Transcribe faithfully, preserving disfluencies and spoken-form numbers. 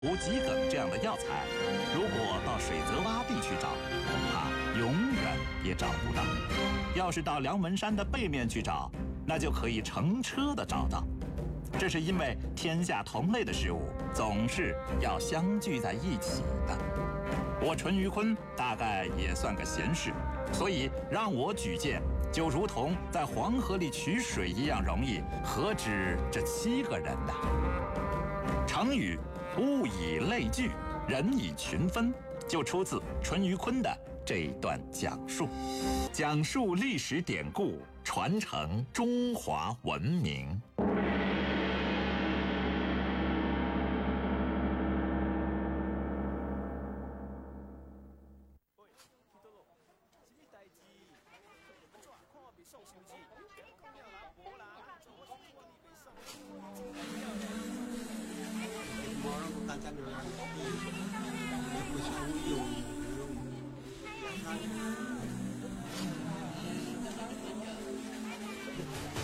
无桔梗这样的药材，如果到水泽洼地去找，恐怕永远也找不到。要是到梁文山的背面去找，那就可以乘车的找到。这是因为天下同类的事物总是要相聚在一起的。我淳于髡大概也算个贤士，所以让我举荐，就如同在黄河里取水一样容易，何止这七个人呢？成语物以类聚，人以群分，就出自淳于髡的这一段讲述，讲述历史典故，传承中华文明。 大家留下也不相互有有有